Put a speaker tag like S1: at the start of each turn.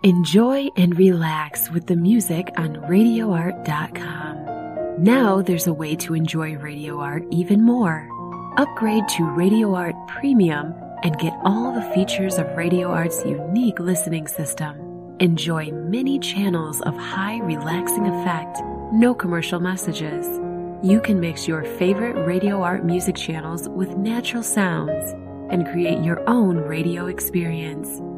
S1: Enjoy and relax with the music on RadioArt.com. Now there's a way to enjoy Radio Art even more. Upgrade to Radio Art Premium and get all the features of Radio Art's unique listening system. Enjoy many channels of high relaxing effect, no commercial messages. You can mix your favorite Radio Art music channels with natural sounds and create your own radio experience.